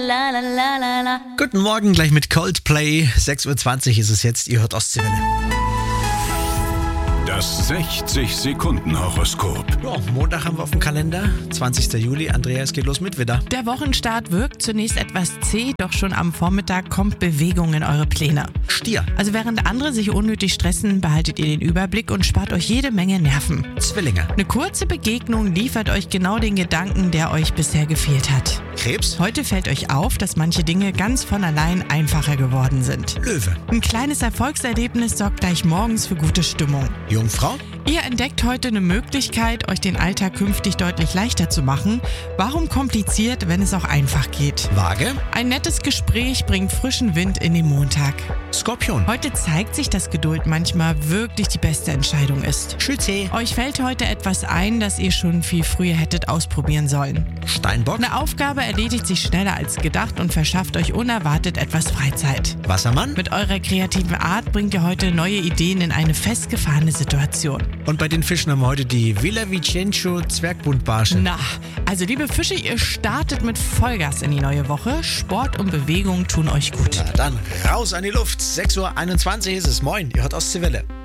Guten Morgen, gleich mit Coldplay. 6.20 Uhr ist es jetzt, ihr hört Ostseewelle. Das 60-Sekunden-Horoskop. Ja, Montag haben wir auf dem Kalender, 20. Juli. Andrea, es geht los mit Widder. Der Wochenstart wirkt zunächst etwas zäh, doch schon am Vormittag kommt Bewegung in eure Pläne. Stier. Also während andere sich unnötig stressen, behaltet ihr den Überblick und spart euch jede Menge Nerven. Zwillinge. Eine kurze Begegnung liefert euch genau den Gedanken, der euch bisher gefehlt hat. Krebs. Heute fällt euch auf, dass manche Dinge ganz von allein einfacher geworden sind. Löwe. Ein kleines Erfolgserlebnis sorgt gleich morgens für gute Stimmung. Jungfrau. Ihr entdeckt heute eine Möglichkeit, euch den Alltag künftig deutlich leichter zu machen. Warum kompliziert, wenn es auch einfach geht? Waage. Ein nettes Gespräch bringt frischen Wind in den Montag. Skorpion. Heute zeigt sich, dass Geduld manchmal wirklich die beste Entscheidung ist. Schütze. Euch fällt heute etwas ein, das ihr schon viel früher hättet ausprobieren sollen. Steinbock. Eine Aufgabe erledigt sich schneller als gedacht und verschafft euch unerwartet etwas Freizeit. Wassermann. Mit eurer kreativen Art bringt ihr heute neue Ideen in eine festgefahrene Situation. Und bei den Fischen haben wir heute die Villa Vicencio Zwergbuntbarsche. Na, also liebe Fische, ihr startet mit Vollgas in die neue Woche. Sport und Bewegung tun euch gut. Na dann, raus an die Luft. 6.21 Uhr ist es. Moin, ihr hört Ostseewelle.